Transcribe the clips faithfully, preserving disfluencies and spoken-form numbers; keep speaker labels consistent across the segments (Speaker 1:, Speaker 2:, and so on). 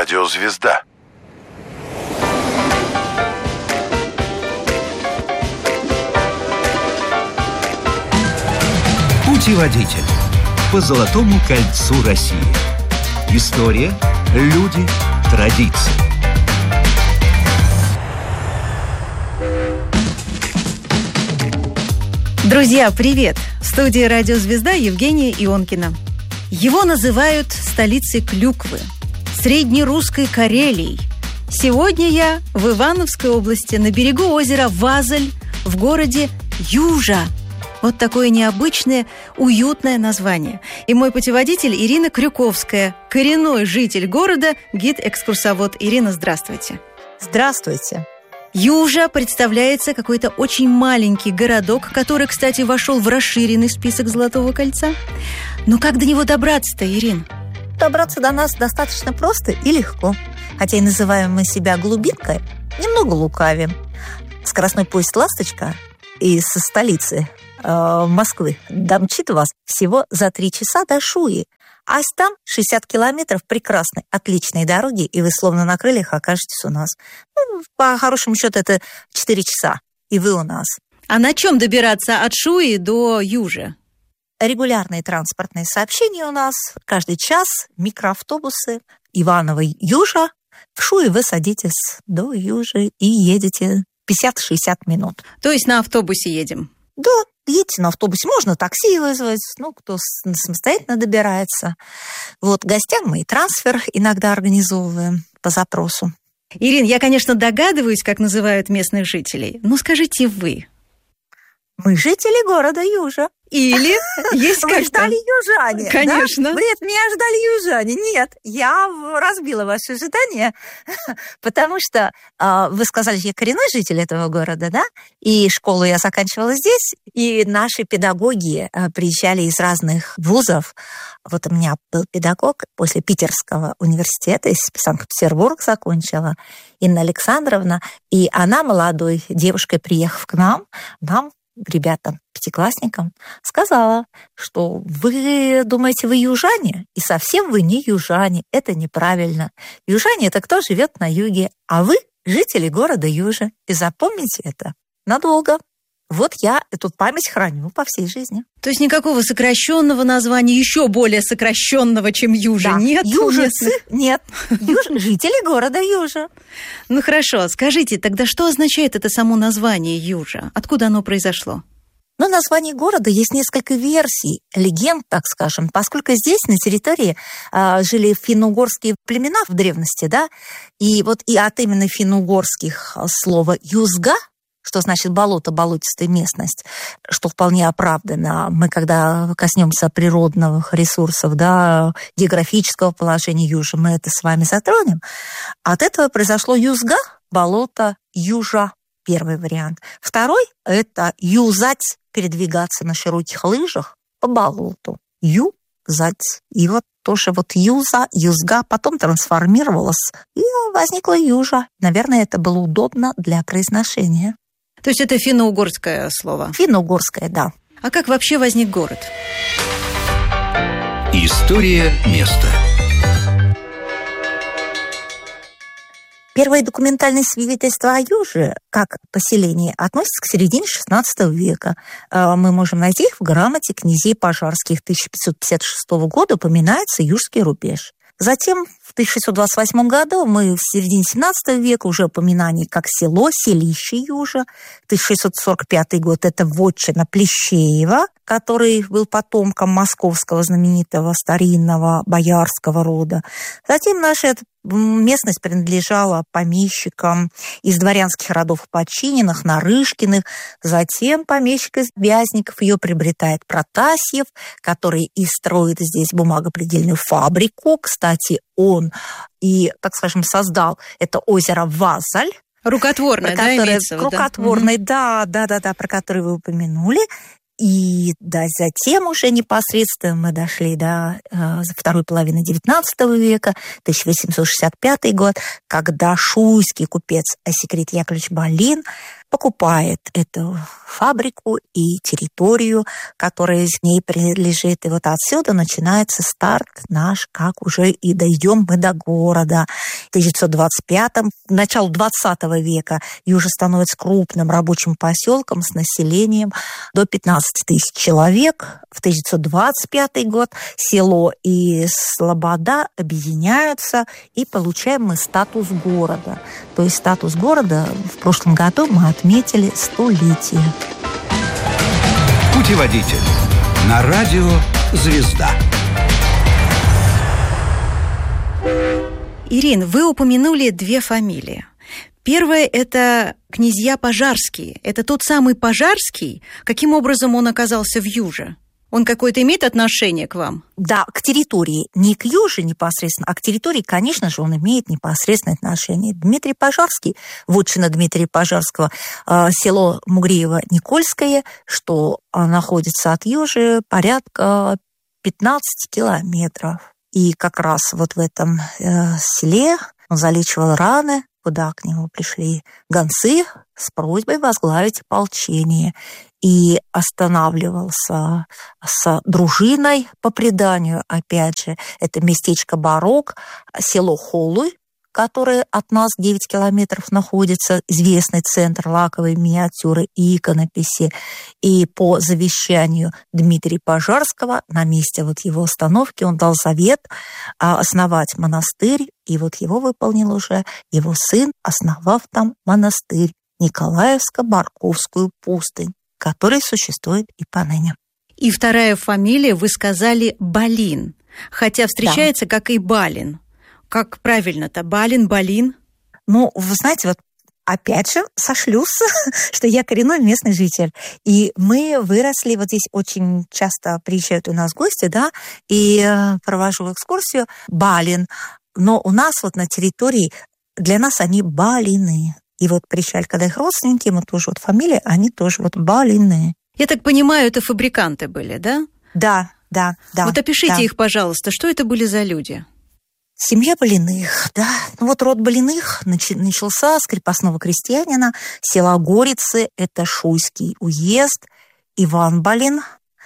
Speaker 1: Радиозвезда.
Speaker 2: Путеводитель по Золотому кольцу России. История, люди, традиции.
Speaker 3: Друзья, привет! В студии «Радиозвезда» Евгения Ионкина. Его называют столицей клюквы, среднерусской Карелией. Сегодня я в Ивановской области, на берегу озера Вазель, в городе Южа. Вот такое необычное, уютное название. И мой путеводитель Ирина Крюковская, коренной житель города, гид-экскурсовод. Ирина, здравствуйте.
Speaker 4: Здравствуйте.
Speaker 3: Южа представляется какой-то очень маленький городок, который, кстати, вошел в расширенный список Золотого кольца. Но как до него добраться-то, Ирин?
Speaker 4: Добраться до нас достаточно просто и легко. Хотя и называем мы себя глубинкой, немного лукавим. Скоростной поезд «Ласточка» из столицы э, Москвы домчит вас всего за три часа до Шуи. А там шестьдесят километров прекрасной, отличной дороги, и вы словно на крыльях окажетесь у нас. Ну, по хорошему счету, это четыре часа, и вы у нас.
Speaker 3: А на чем добираться от Шуи до Южи?
Speaker 4: Регулярные транспортные сообщения у нас. Каждый час микроавтобусы Иваново-Южа. В Шуе вы садитесь до Южи и едете пятьдесят-шестьдесят минут.
Speaker 3: То есть на автобусе едем?
Speaker 4: Да, едете на автобусе. Можно такси вызвать, ну, кто самостоятельно добирается. Вот, гостям мы и трансфер иногда организовываем по запросу.
Speaker 3: Ирин, я, конечно, догадываюсь, как называют местных жителей, но скажите вы.
Speaker 4: Мы жители города Южа.
Speaker 3: Или есть как-то...
Speaker 4: Вы ждали южане,
Speaker 3: конечно.
Speaker 4: Да? Нет, меня ждали южане. Нет, я разбила ваши ожидания, потому что э, вы сказали, я коренной житель этого города, да? И школу я заканчивала здесь, и наши педагоги э, приезжали из разных вузов. Вот у меня был педагог после Питерского университета, из Санкт-Петербург закончила, Инна Александровна, и она молодой девушкой, приехав к нам, нам, ребятам, пятиклассникам, сказала, что вы думаете, вы южане, и совсем вы не южане, это неправильно. Южане – это кто живет на юге, а вы – жители города Южа. И запомните это надолго. Вот я эту память храню по всей жизни.
Speaker 3: То есть никакого сокращенного названия, еще более сокращенного, чем Южа,
Speaker 4: да.
Speaker 3: нет?
Speaker 4: Южицы нет. Юж... Жители города Южа.
Speaker 3: Ну хорошо, скажите, тогда что означает это само название Южа? Откуда оно произошло?
Speaker 4: Ну, название города есть несколько версий, легенд, так скажем, поскольку здесь, на территории, э, жили финно-угорские племена в древности, да, и вот и от именно финно-угорских слова «юзга», что значит болото, болотистая местность, что вполне оправдано. Мы, когда коснемся природных ресурсов, да, географического положения Южа, мы это с вами затронем. От этого произошло юзга, болото, южа, первый вариант. Второй – это юзать, передвигаться на широких лыжах по болоту. Юзать. И вот тоже вот юза, юзга потом трансформировалась, и возникла южа. Наверное, это было удобно для произношения.
Speaker 3: То есть это финно-угорское слово?
Speaker 4: Финно-угорское, да.
Speaker 3: А как вообще возник город?
Speaker 2: История места.
Speaker 4: Первые документальные свидетельства о Юже, как поселении, относятся к середине шестнадцатого века. Мы можем найти их в грамоте князей Пожарских тысяча пятьсот пятьдесят шестого года, упоминается Южский рубеж. Затем в тысяча шестьсот двадцать восьмом году мы в середине семнадцатого века уже упоминание как село, селище Южа. тысяча шестьсот сорок пятый год – это вотчина Плещеева, который был потомком московского знаменитого старинного боярского рода. Затем наша местность принадлежала помещикам из дворянских родов Подчиненных, Нарышкиных. Затем помещик из Вязников ее приобретает Протасьев, который и строит здесь бумагопредельную фабрику. Кстати, он и, так скажем, создал это озеро Вазель.
Speaker 3: Рукотворное, да, имеется?
Speaker 4: Рукотворное, да, да, да, да, про который вы упомянули. И да, затем уже непосредственно мы дошли до э, второй половины девятнадцатого века, тысяча восемьсот шестьдесят пятый год, когда шуйский купец Осикрит Яковлевич Балин покупает эту фабрику и территорию, которая с ней принадлежит. И вот отсюда начинается старт наш, как уже и дойдем мы до города. В тысяча девятьсот двадцать пятом, к началу двадцатого века Южа становится крупным рабочим поселком с населением до пятнадцати тысяч человек. В тысяча девятьсот двадцать пятый год село и слобода объединяются, и получаем мы статус города. То есть статус города в прошлом году мы отметили столетие.
Speaker 2: Путеводитель на радио «Звезда».
Speaker 3: Ирин, вы упомянули две фамилии. Первая – это князья Пожарские. Это тот самый Пожарский. Каким образом он оказался в Юже? Он какое-то имеет отношение к вам?
Speaker 4: Да, к территории. Не к Юже непосредственно, а к территории, конечно же, он имеет непосредственное отношение. Дмитрий Пожарский, вотчина Дмитрия Пожарского, село Мугреево-Никольское, что находится от Южи порядка пятнадцать километров. И как раз вот в этом селе он залечивал раны, куда к нему пришли гонцы с просьбой возглавить ополчение. И останавливался с дружиной, по преданию, опять же, это местечко Барок, село Холуй, которое от нас девять километров находится, известный центр лаковой миниатюры и иконописи. И по завещанию Дмитрия Пожарского на месте вот его остановки он дал завет основать монастырь, и вот его выполнил уже его сын, основав там монастырь Николаевско-Барковскую пустынь, который существует и поныне.
Speaker 3: И вторая фамилия, вы сказали, Балин, хотя встречается да. как и Балин. Как правильно-то? Балин, Балин?
Speaker 4: Ну, вы знаете, вот опять же сошлюсь, что я коренной местный житель. И мы выросли, вот здесь очень часто приезжают у нас гости, да, и провожу экскурсию. Балин. Но у нас вот на территории, для нас они Балины. И вот приезжали, когда их родственники, мы тоже вот фамилия, они тоже вот Балины.
Speaker 3: Я так понимаю, это фабриканты были, да?
Speaker 4: Да, да, да.
Speaker 3: Вот опишите
Speaker 4: да.
Speaker 3: их, пожалуйста. Что это были за люди?
Speaker 4: Семья Балиных, да. Ну вот род Балиных начался с крепостного крестьянина, села Горицы, это Шуйский уезд, Иван Балин,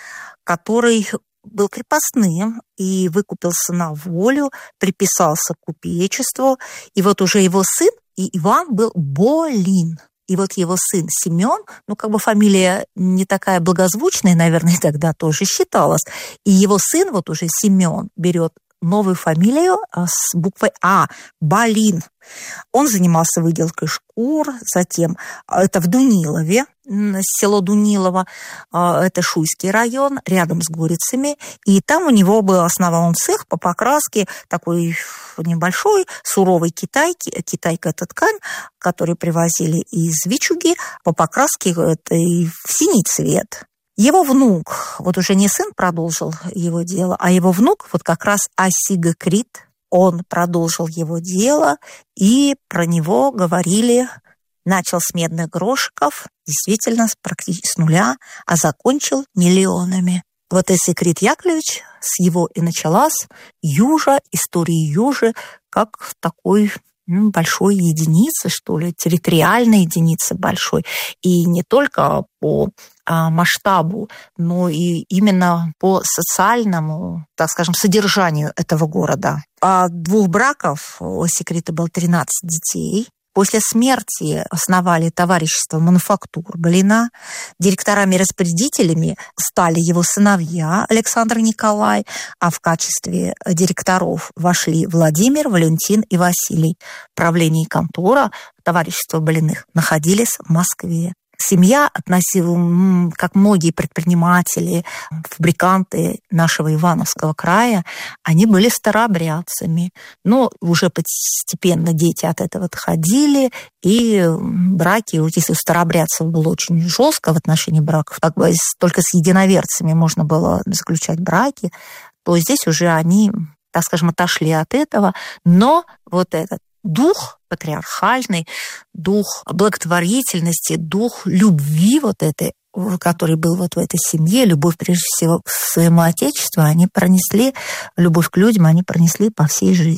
Speaker 4: который был крепостным и выкупился на волю, приписался к купечеству, и вот уже его сын, и Иван был Болин. И вот его сын Семен, ну, как бы фамилия не такая благозвучная, наверное, тогда тоже считалась. И его сын, вот уже Семен, берет новую фамилию с буквой А, Балин. Он занимался выделкой шкур, затем это в Дунилове, село Дунилово, это Шуйский район, рядом с Горицами, и там у него был основан цех по покраске такой небольшой, суровой китайки, китайка это ткань, которую привозили из Вичуги, по покраске этой в синий цвет. Его внук, вот уже не сын продолжил его дело, а его внук, вот как раз Асига Крит, он продолжил его дело, и про него говорили, начал с медных грошиков, действительно практически с нуля, а закончил миллионами. Вот Асиг Крит Яковлевич, с его и началась Южа, история Южи, как такой ну, большой единицы, что ли, территориальной единицы большой. И не только по а, масштабу, но и именно по социальному, так скажем, содержанию этого города. От двух браков у Асига было тринадцать детей. После смерти основали товарищество мануфактур Балина. Директорами-распорядителями стали его сыновья Александр и Николай, а в качестве директоров вошли Владимир, Валентин и Василий. Правление и контора товарищества Балиных находились в Москве. Семья относила, как многие предприниматели, фабриканты нашего Ивановского края, они были старообрядцами. Но уже постепенно дети от этого отходили, и браки, вот если у старообрядцев было очень жестко в отношении браков, как бы только с единоверцами можно было заключать браки, то здесь уже они, так скажем, отошли от этого. Но вот этот дух патриархальный, дух благотворительности, дух любви вот этой, который был вот в этой семье, любовь прежде всего к своему отечеству, они пронесли, любовь к людям они пронесли по всей жизни.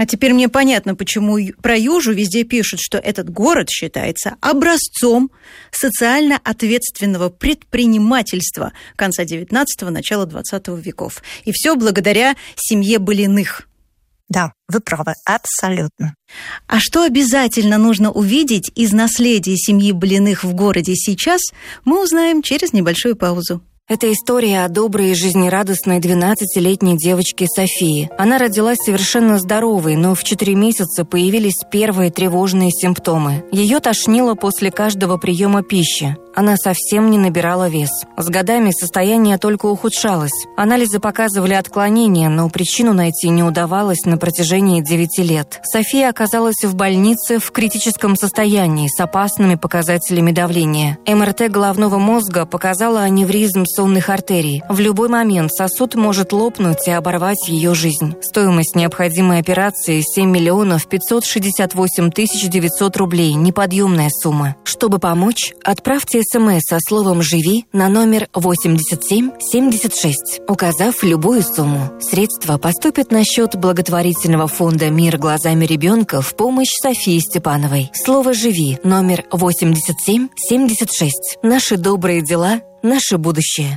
Speaker 3: А теперь мне понятно, почему про Южу везде пишут, что этот город считается образцом социально ответственного предпринимательства конца девятнадцатого, начала двадцатого веков. И все благодаря семье Балиных.
Speaker 4: Да, вы правы, абсолютно.
Speaker 3: А что обязательно нужно увидеть из наследия семьи Балиных в городе сейчас, мы узнаем через небольшую паузу.
Speaker 1: Это история о доброй и жизнерадостной двенадцатилетней девочке Софии. Она родилась совершенно здоровой, но в четыре месяца появились первые тревожные симптомы. Ее тошнило после каждого приема пищи. Она совсем не набирала вес. С годами состояние только ухудшалось. Анализы показывали отклонения, но причину найти не удавалось на протяжении девяти лет. София оказалась в больнице в критическом состоянии с опасными показателями давления. эм эр тэ головного мозга показала аневризм сонных артерий. В любой момент сосуд может лопнуть и оборвать ее жизнь. Стоимость необходимой операции – семь миллионов пятьсот шестьдесят восемь тысяч девятьсот рублей. Неподъемная сумма. Чтобы помочь, отправьте СМС со словом «Живи» на номер восемьдесят семь семьдесят шесть, указав любую сумму. Средства поступят на счет благотворительного фонда «Мир глазами ребенка» в помощь Софии Степановой. Слово «Живи» номер восемьдесят семь семьдесят шесть. Наши добрые дела, наше будущее.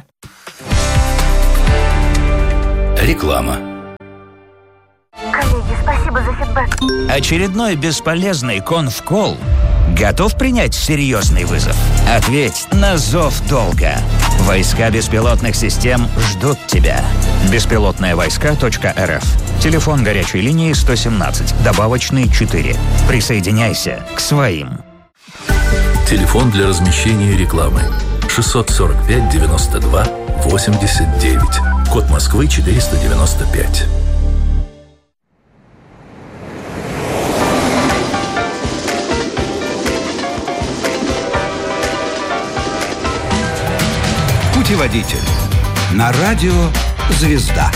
Speaker 2: Реклама.
Speaker 5: Коллеги, спасибо за фидбэк.
Speaker 6: Очередной бесполезный конф-колл? Готов принять серьезный вызов? Ответь на зов долга. Войска беспилотных систем ждут тебя. беспилотные войска точка эр эф. Телефон горячей линии сто семнадцать, добавочный четыре. Присоединяйся к своим.
Speaker 7: Телефон для размещения рекламы шестьсот сорок пять девяносто два восемьдесят девять. Код Москвы четыреста девяносто пять.
Speaker 2: Путеводитель. На радио «Звезда».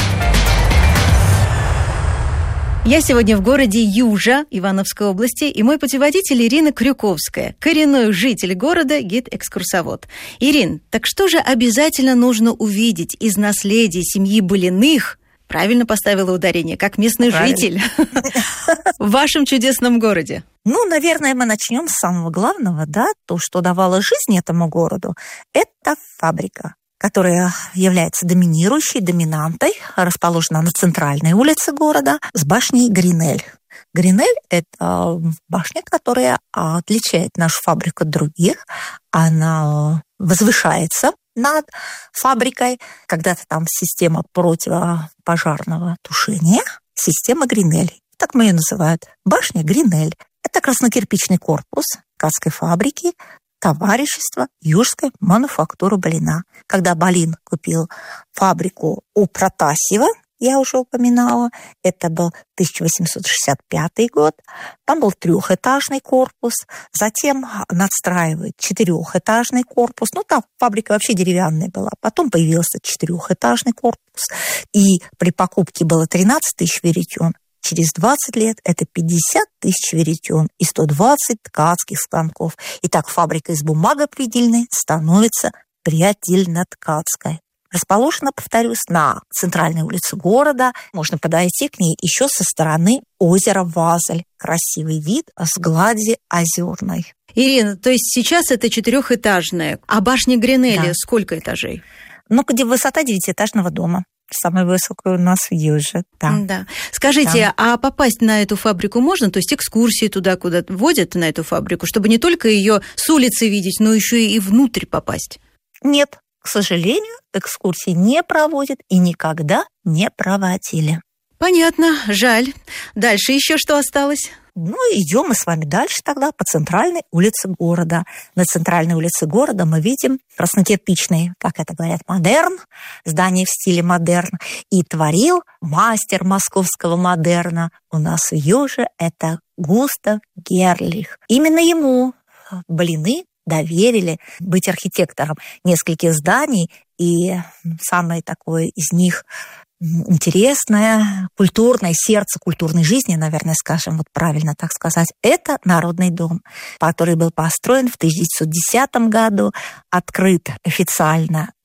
Speaker 3: Я сегодня в городе Южа Ивановской области, и мой путеводитель Ирина Крюковская, коренной житель города, гид-экскурсовод. Ирин, так что же обязательно нужно увидеть из наследия семьи Балиных? Правильно поставила ударение, как местный Правильно. житель в вашем чудесном городе.
Speaker 4: Ну, наверное, мы начнем с самого главного, да, то, что давало жизнь этому городу, это фабрика, которая является доминирующей, доминантой, расположена на центральной улице города с башней Гринель. Гринель – это башня, которая отличает нашу фабрику от других. Она возвышается над фабрикой. Когда-то там система противопожарного тушения, система Гринель. Так мы ее называют. Башня Гринель. Это краснокирпичный корпус ткацкой фабрики товарищества Южской мануфактуры Балина. Когда Балин купил фабрику у Протасьева, я уже упоминала, это был тысяча восемьсот шестьдесят пятый год, там был трехэтажный корпус, затем надстраивают четырехэтажный корпус, ну там фабрика вообще деревянная была, потом появился четырехэтажный корпус, и при покупке было тринадцать тысяч веретен. Через двадцать лет это пятьдесят тысяч веретен и сто двадцать ткацких станков. Итак, фабрика из бумагопредельной становится предельно-ткацкой. Расположена, повторюсь, на центральной улице города. Можно подойти к ней еще со стороны озера Вазель. Красивый вид с глади озерной.
Speaker 3: Ирина, то есть сейчас это четырехэтажная, а башня Гринелли
Speaker 4: Да.
Speaker 3: сколько этажей?
Speaker 4: Ну, где высота девятиэтажного дома. Самая высокая у нас в Юже. Да.
Speaker 3: Да. Скажите, да. а попасть на эту фабрику можно? То есть экскурсии туда, куда водят на эту фабрику, чтобы не только ее с улицы видеть, но еще и внутрь попасть?
Speaker 4: Нет, к сожалению, экскурсии не проводят и никогда не проводили.
Speaker 3: Понятно, жаль. Дальше еще что осталось?
Speaker 4: Ну, идем мы с вами дальше тогда по центральной улице города. На центральной улице города мы видим краснокирпичный, как это говорят, модерн, здание в стиле модерн. И творил мастер московского модерна у нас в Юже, это Густав Герлих. Именно ему Балины доверили быть архитектором нескольких зданий, и самое такое из них интересное, культурное, сердце культурной жизни, наверное, скажем, вот правильно так сказать, это Народный дом, который был построен в тысяча девятьсот десятом году, открыт официально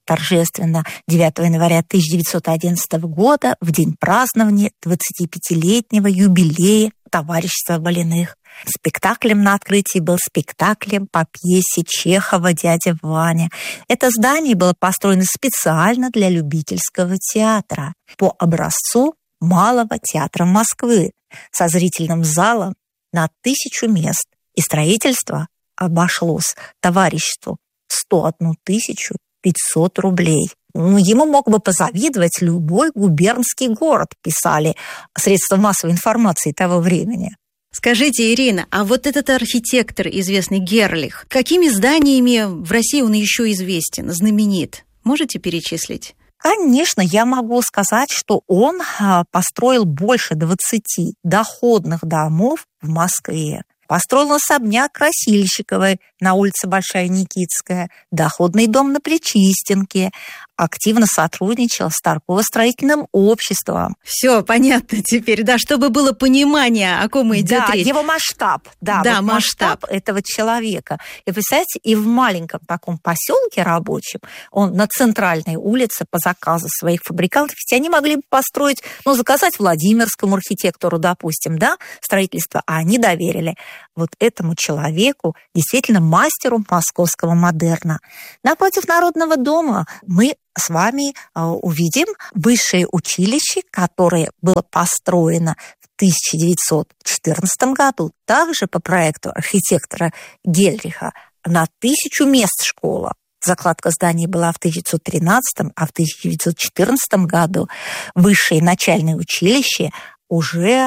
Speaker 4: торжественно девятого января тысяча девятьсот одиннадцатого года, в день празднования двадцатипятилетнего юбилея товарищества больных. Спектаклем на открытии был спектаклем по пьесе Чехова «Дядя Ваня». Это здание было построено специально для любительского театра по образцу Малого театра Москвы со зрительным залом на тысячу мест. И строительство обошлось товариществу в сто одну тысячу пятьсот рублей. Ну, ему мог бы позавидовать любой губернский город, писали средства массовой информации того времени.
Speaker 3: Скажите, Ирина, а вот этот архитектор, известный Герлих, какими зданиями в России он еще известен, знаменит? Можете перечислить?
Speaker 4: Конечно, я могу сказать, что он построил больше двадцати доходных домов в Москве. Построил особняк Красильщиковой на улице Большая Никитская, доходный дом на Причистенке, активно сотрудничал с торгово-строительным обществом.
Speaker 3: Все понятно теперь, да, чтобы было понимание, о ком идет
Speaker 4: да,
Speaker 3: речь.
Speaker 4: Его масштаб, да,
Speaker 3: да
Speaker 4: вот масштаб. масштаб этого человека. И представляете, и в маленьком таком поселке рабочем, он на центральной улице по заказу своих фабрикантов, ведь они могли бы построить, ну, заказать Владимирскому архитектору, допустим, да, строительство, а они доверили вот этому человеку, действительно мастеру московского модерна. Напротив Народного дома мы с вами увидим высшее училище, которое было построено в тысяча девятьсот четырнадцатом году, также по проекту архитектора Гельриха, на тысячу мест школа. Закладка здания была в тысяча девятьсот тринадцатом, а в тысяча девятьсот четырнадцатом году высшее начальное училище уже